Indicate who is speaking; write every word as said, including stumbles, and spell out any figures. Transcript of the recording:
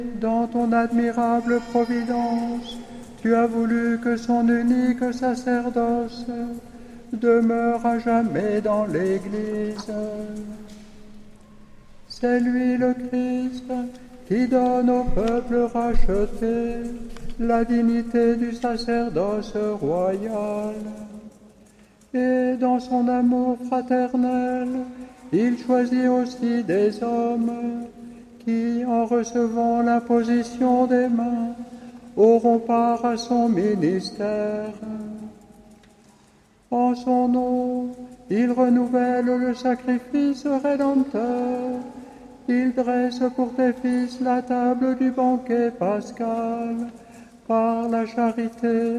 Speaker 1: dans ton admirable providence, tu as voulu que son unique sacerdoce demeure à jamais dans l'Église. C'est lui le Christ qui donne au peuple racheté la dignité du sacerdoce royal. Et dans son amour fraternel, il choisit aussi des hommes qui, en recevant l'imposition des mains, auront part à son ministère. En son nom, il renouvelle le sacrifice rédempteur. Il dresse pour tes fils la table du banquet pascal par la charité